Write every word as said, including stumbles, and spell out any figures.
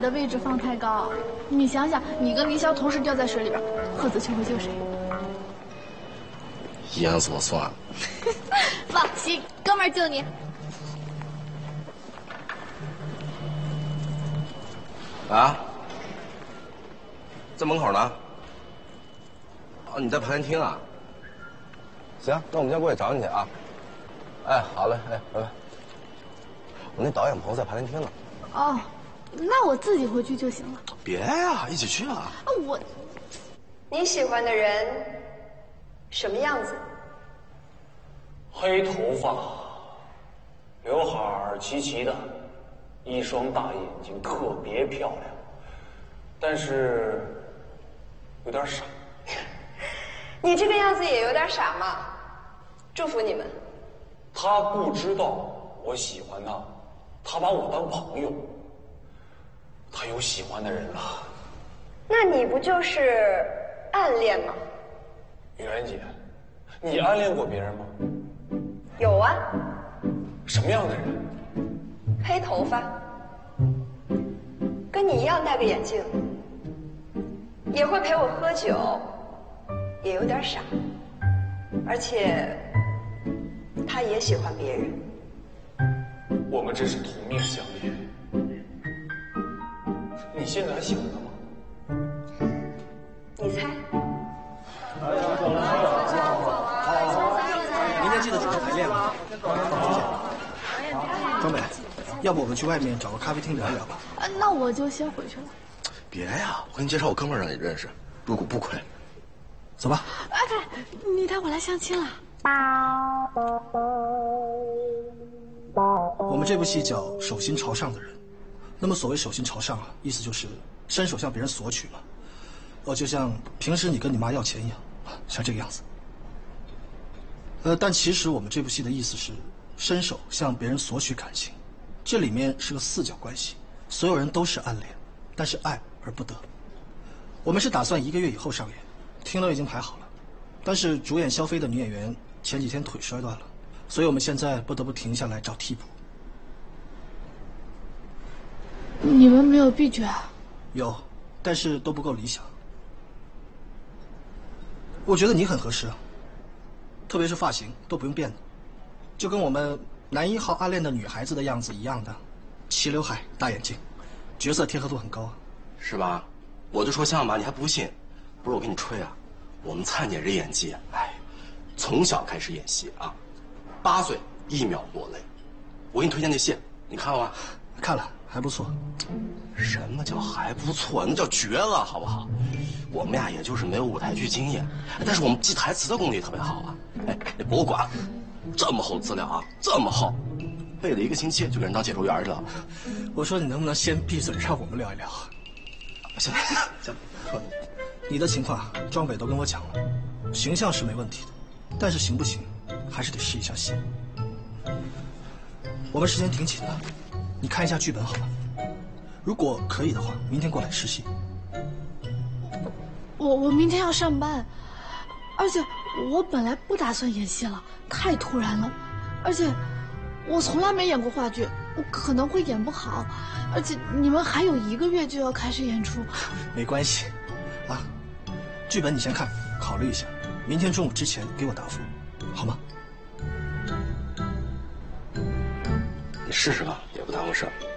的位置放太高，你想想，你跟凌霄同时掉在水里边，贺子秋会救谁？ 淹死我算了。 放心，哥们儿救你。 啊？在门口呢。哦，你在排练厅啊？行，那我们先过去找你去啊。哎，好嘞，哎，拜拜。我那导演朋友在排练厅呢。 哦。 那我自己回去就行了。 别呀，一起去啊！ 啊，我， 你喜欢的人什么样子？ 黑头发，刘海儿齐齐的，一双大眼睛，特别漂亮，但是有点傻。 你这个样子也有点傻嘛。祝福你们。 他不知道我喜欢他，他把我当朋友。 他有喜欢的人了， 那你不就是暗恋吗？ 雨然姐，你暗恋过别人吗？ 有啊。 什么样的人？ 黑头发，跟你一样戴个眼镜，也会陪我喝酒，也有点傻，而且他也喜欢别人。 我们真是同命相连。 你现在还喜欢他吗？ 你猜。 明天记得准时排练啊。庄北，要不我们去外面找个咖啡厅聊一聊吧？ 啊，那我就先回去了。 别呀，我给你介绍我哥们儿让你认识，入股不亏。 走吧。 哎，你带我来相亲了？ 我们这部戏叫《手心朝上的人》。 那么所谓手心朝上啊，意思就是伸手向别人索取嘛，哦，就像平时你跟你妈要钱一样，像这个样子。呃，但其实我们这部戏的意思是伸手向别人索取感情，这里面是个四角关系，所有人都是暗恋，但是爱而不得。我们是打算一个月以后上演，厅都已经排好了，但是主演肖飞的女演员前几天腿摔断了，所以我们现在不得不停下来找替补。 你们没有 B 角啊？ 有，但是都不够理想。我觉得你很合适啊，特别是发型都不用变的，就跟我们男一号暗恋的女孩子的样子一样的，齐刘海、大眼睛，角色贴合度很高啊。 是吧？我就说像吧，你还不信？不是我跟你吹啊，我们灿姐这演技，哎，从小开始演戏啊，八岁一秒落泪。我给你推荐那戏，你看了吗？ 看了。 还不错， 什么叫还不错？那叫绝了，好不好？我们呀，也就是没有舞台剧经验，但是我们记台词的功力特别好啊。哎，那博物馆这么厚资料啊，这么厚，背了一个星期就给人当解说员去了。 我说你能不能先闭嘴，让我们聊一聊？ 行行，说你的情况，庄北都跟我讲了，形象是没问题的，但是行不行，还是得试一下戏。我们时间挺紧的。 你看一下剧本好吗？如果可以的话，明天过来试戏。 我我明天要上班，而且我本来不打算演戏了，太突然了，而且我从来没演过话剧，我可能会演不好，而且你们还有一个月就要开始演出。 没关系，啊，剧本你先看，考虑一下，明天中午之前给我答复，好吗？ 你试试吧，也不耽误事儿。